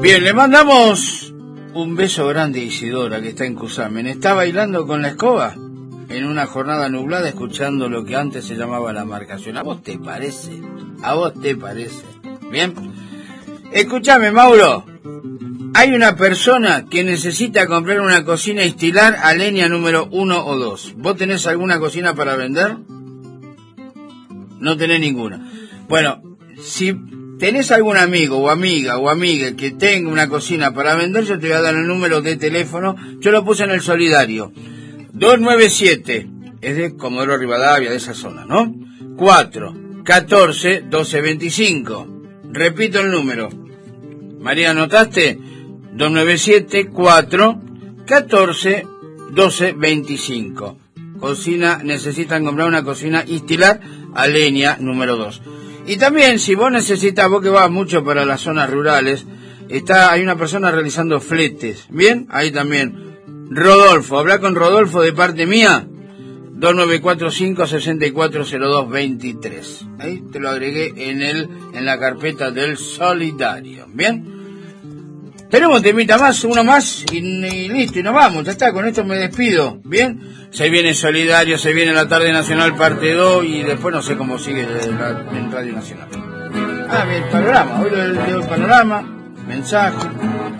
Bien, le mandamos un beso grande a Isidora, que está en Cusamen. Está bailando con la escoba en una jornada nublada, escuchando lo que antes se llamaba la marcación. ¿A vos te parece? ¿A vos te parece? Bien. Escúchame, Mauro. Hay una persona que necesita comprar una cocina Estilar a leña número 1 o 2. ¿Vos tenés alguna cocina para vender? No tenés ninguna. Bueno, si tenés algún amigo o amiga que tenga una cocina para vender, yo te voy a dar el número de teléfono. Yo lo puse en el solidario. 297, es de Comodoro Rivadavia, de esa zona, ¿no? 414-1225. Repito el número. María, ¿anotaste? 297-414-1225. Cocina, necesitan comprar una cocina Estilar a leña número 2. Y también, si vos necesitas, vos que vas mucho para las zonas rurales, hay una persona realizando fletes. ¿Bien? Ahí también. Rodolfo, habla con Rodolfo de parte mía. 2945-640223. Ahí te lo agregué en la carpeta del solidario. ¿Bien? Tenemos temita más, uno más, y listo, y nos vamos, ya está, con esto me despido, ¿bien? Se viene Solidario, se viene la Tarde Nacional parte 2, y después no sé cómo sigue en Radio Nacional. Bien, panorama, hoy el panorama, mensaje.